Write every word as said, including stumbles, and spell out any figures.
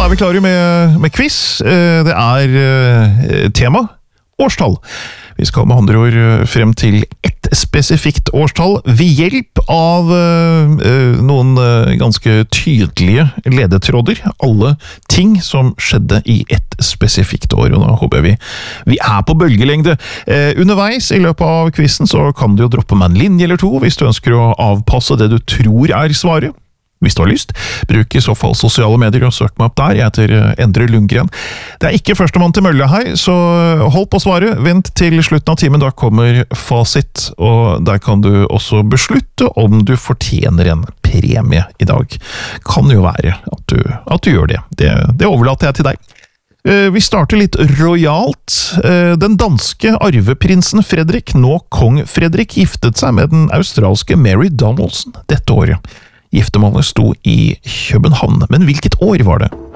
er vi klare med, med quiz. Det er tema årstall. Vi skal med andre ord frem til ett spesifikt årstall ved hjelp av uh, noen uh, ganske tydelige ledetråder. Alle ting som skjedde i ett spesifikt år, og da håper jeg vi, vi er på bølgelengde. Uh, underveis i løpet av quizen så kan du jo droppe med en linje eller to hvis du ønsker å avpasse det du tror er svaret. Hvis du har lyst, bruk i så fall sosiale medier og søk meg opp der. Jeg heter Endre Lundgren. Det er ikke førstemann til mølle her, så hold på svaret. Vent til slutten av timen, da kommer fasit, og der kan du også beslutte om du fortjener en premie i dag. Kan jo være at du, at du gjør det. det. Det overlater jeg til deg. Vi starter litt rojalt. Den danske arveprinsen Fredrik, nå kong Fredrik, giftet seg med den australske Mary Donaldson dette året. Giftermålet sto i København, men hvilket år var det?